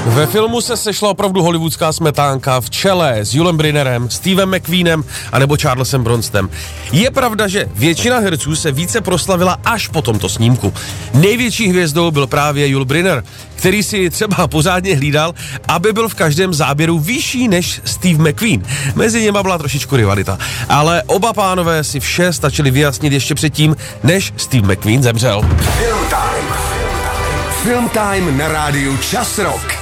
Ve filmu se sešla opravdu hollywoodská smetánka v čele s Julem Brynerem, Stevem McQueenem a nebo Charlesem Bronstem. Je pravda, že většina herců se více proslavila až po tomto snímku. Největší hvězdou byl právě Yul Brynner, který si třeba pořádně hlídal, aby byl v každém záběru vyšší než Steve McQueen. Mezi něma byla trošičku rivalita, ale oba pánové si vše stačili vyjasnit ještě předtím, než Steve McQueen zemřel. Film Time na rádiu Čas Rock.